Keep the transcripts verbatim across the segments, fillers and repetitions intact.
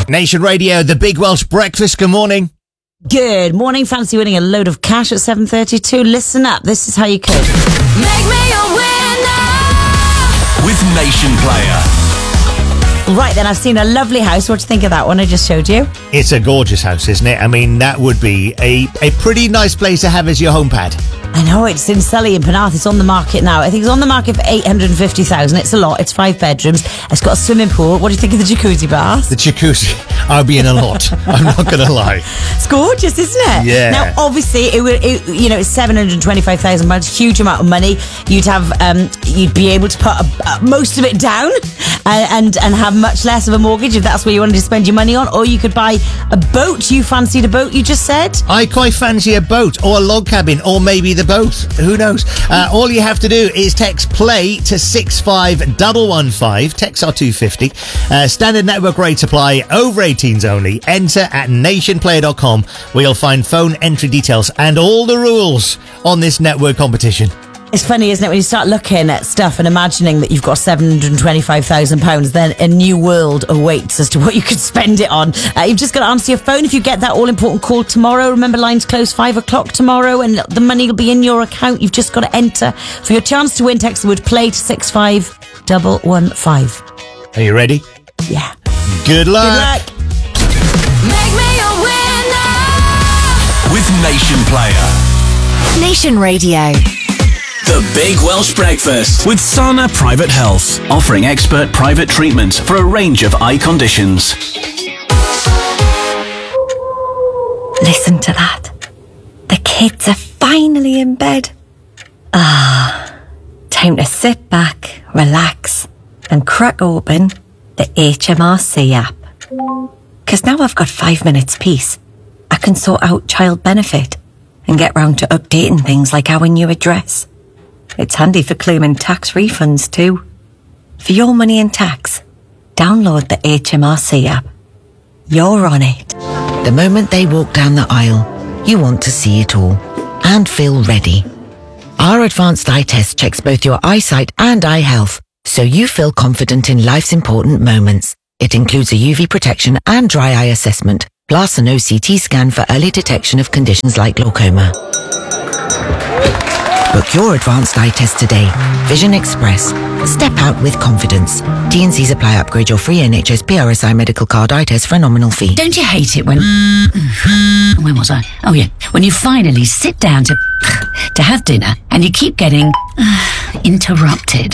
Nation Radio, the Big Welsh Breakfast. Good morning. Good morning. Fancy winning a load of cash at seven thirty-two? Listen up. This is how you could. Make me a winner with Nation Player. Right then, I've seen a lovely house. What do you think of that one I just showed you? It's a gorgeous house, isn't it? I mean, that would be a, a pretty nice place to have as your home pad. I know, it's in Sully in Penarth. It's on the market now. I think it's on the market for eight hundred fifty thousand. It's a lot. It's five bedrooms. It's got a swimming pool. What do you think of the jacuzzi bath? The jacuzzi, I'll be in a lot. I'm not going to lie. It's gorgeous, isn't it? Yeah. Now, obviously, it would, it, you know, it's seven hundred twenty-five thousand pounds, huge amount of money. You'd have, um, you'd be able to put a, uh, most of it down and, and and have much less of a mortgage if that's where you wanted to spend your money on. Or you could buy a boat. You fancied a boat, you just said? I quite fancy a boat or a log cabin or maybe the both. Who knows? Uh, all you have to do is text play to six five one one five. Texts are two fifty. Uh, standard network rates apply. Over eighteens only. Enter at nationplayer dot com where you'll find phone entry details and all the rules on this network competition. It's funny, isn't it, when you start looking at stuff and imagining that you've got seven hundred twenty-five thousand pounds, then a new world awaits as to what you could spend it on. Uh, you've just got to answer your phone if you get that all-important call tomorrow. Remember, lines close five o'clock tomorrow and the money will be in your account. You've just got to enter. For your chance to win, text the word play to six five one one five. Are you ready? Yeah. Good luck. Good luck. Make me a winner with Nation Player. Nation Radio. The Big Welsh Breakfast with Sana Private Health, offering expert private treatment for a range of eye conditions. Listen to that. The kids are finally in bed. Ah, time to sit back, relax, and crack open the H M R C app. Because now I've got five minutes peace, I can sort out child benefit and get round to updating things like our new address. It's handy for claiming tax refunds too. For your money and tax, download the H M R C app. You're on it. The moment they walk down the aisle, you want to see it all and feel ready. Our advanced eye test checks both your eyesight and eye health, so you feel confident in life's important moments. It includes a U V protection and dry eye assessment, plus an O C T scan for early detection of conditions like glaucoma. Book your advanced eye test today. Vision Express. Step out with confidence. T and C's apply. Upgrade your free N H S P R S I medical card eye test for a nominal fee. Don't you hate it when... When was I? Oh, yeah. When you finally sit down to... to have dinner and you keep getting... interrupted.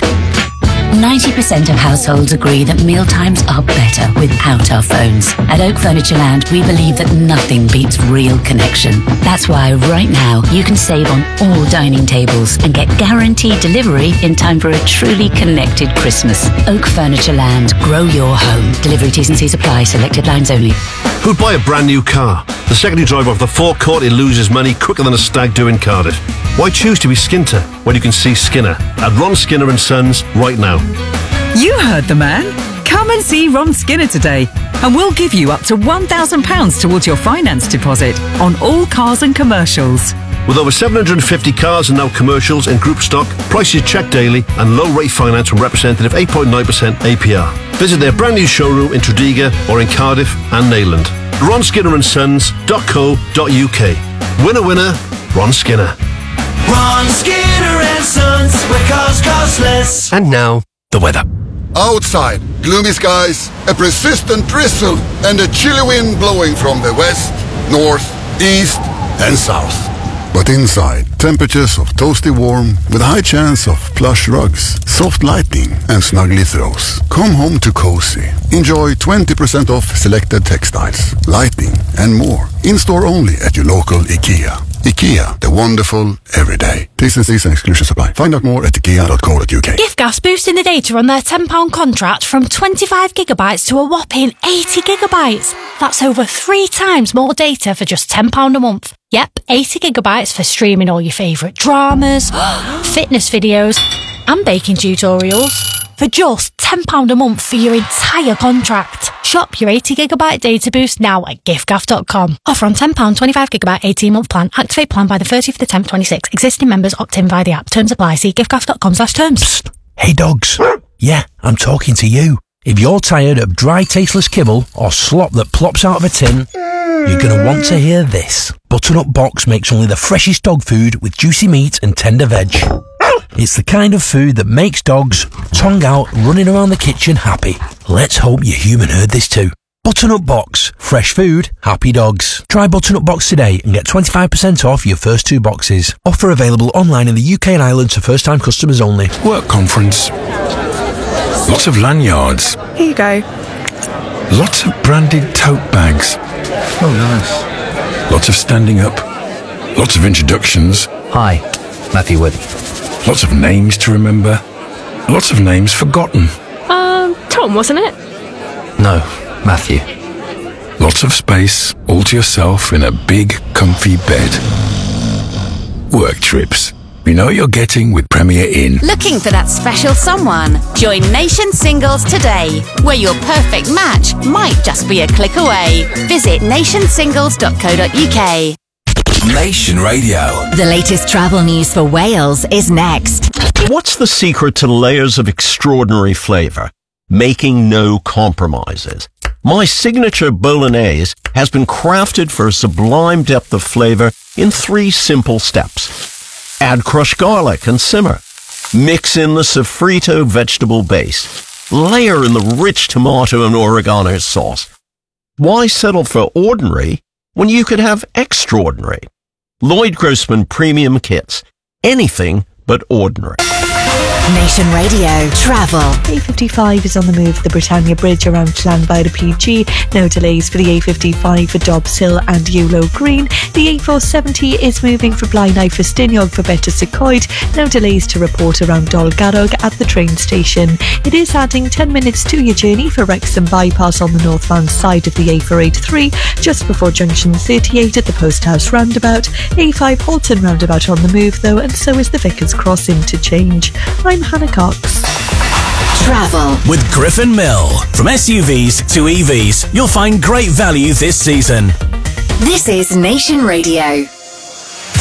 ninety percent of households agree that mealtimes are better without our phones. At Oak Furniture Land, we believe that nothing beats real connection. That's why right now you can save on all dining tables and get guaranteed delivery in time for a truly connected Christmas. Oak Furniture Land. Grow your home. Delivery T's and C's apply. Selected lines only. Who'd buy a brand new car? The secondary driver of the forecourt, he loses money quicker than a stag do in Cardiff. Why choose to be Skinter when you can see Skinner at Ron Skinner and Sons right now? You heard the man. Come and see Ron Skinner today and we'll give you up to one thousand pounds towards your finance deposit on all cars and commercials. With over seven hundred fifty cars and now commercials in group stock, prices checked daily and low rate finance from representative eight point nine percent A P R. Visit their brand new showroom in Tredegar or in Cardiff and Neyland. ron skinner and sons dot co dot uk. Winner, winner, Ron Skinner. Ron Skinner and Sons, where cars cost less. And now, the weather. Outside, gloomy skies, a persistent drizzle, and a chilly wind blowing from the west, north, east, and south. But inside, temperatures of toasty warm with a high chance of plush rugs, soft lighting, and snuggly throws. Come home to cozy. Enjoy twenty percent off selected textiles, lighting, and more. In-store only at your local IKEA. IKEA, the wonderful everyday. T's and C's and exclusions apply. Find out more at ikea dot co dot uk. Giftgas boosting the data on their ten pound contract from twenty-five gigabytes to a whopping eighty gigabytes. That's over three times more data for just ten pounds a month. Yep, eighty gigabytes for streaming all your favourite dramas, fitness videos, and baking tutorials. For just ten pounds a month for your entire contract. Shop your eighty gigabyte data boost now at giftgaff dot com. Offer on ten pounds twenty-five gigabyte eighteen month plan. Activate plan by the thirtieth of the tenth twenty-six. Existing members opt in via the app. Terms apply. See giftgaff dot com slash terms. Psst. Hey dogs. Yeah, I'm talking to you. If you're tired of dry, tasteless kibble or slop that plops out of a tin, you're going to want to hear this. Butternut Box makes only the freshest dog food with juicy meat and tender veg. It's the kind of food that makes dogs, tongue out, running around the kitchen happy. Let's hope your human heard this too. Butternut Box. Fresh food, happy dogs. Try Butternut Box today and get twenty-five percent off your first two boxes. Offer available online in the U K and Ireland to first-time customers only. Work conference. Lots of lanyards. Here you go. Lots of branded tote bags. Oh, nice. Lots of standing up. Lots of introductions. Hi, Matthew Wood. Lots of names to remember. Lots of names forgotten. Um, Tom, wasn't it? No, Matthew. Lots of space, all to yourself in a big, comfy bed. Work trips. You know what you're getting with Premier Inn. Looking for that special someone? Join Nation Singles today, where your perfect match might just be a click away. Visit nation singles dot co dot uk. Nation Radio. The latest travel news for Wales is next. What's the secret to layers of extraordinary flavour? Making no compromises. My signature bolognese has been crafted for a sublime depth of flavour in three simple steps. Add crushed garlic and simmer. Mix in the sofrito vegetable base. Layer in the rich tomato and oregano sauce. Why settle for ordinary when you could have extraordinary? Lloyd Grossman Premium Kits. Anything but ordinary. Nation Radio Travel. A fifty-five is on the move for the Britannia Bridge around Llanfair P G. No delays for the A fifty-five for Dobbs Hill and Ewlow Green. The A four seventy is moving for Blaenau Festiniog for Betws-y-Coed. No delays to report around Dolgarrog at the train station. It is adding ten minutes to your journey for Wrexham Bypass on the northbound side of the A four eighty-three, just before junction thirty-eight at the Post House roundabout. A five Halton roundabout on the move though, and so is the Vickers Cross interchange. I'm Hannah Cox. Travel with Griffin Mill. From S U Vs to E Vs, you'll find great value this season. This is Nation Radio.